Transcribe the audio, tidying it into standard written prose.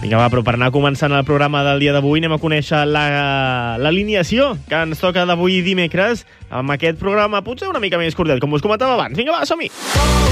Vinga, va, però per anar començant el programa del dia d'avui anem a conèixer l'alineació que ens toca d'avui dimecres amb aquest programa potser una mica més curtet, com us comentava abans. Vinga, va, som-hi!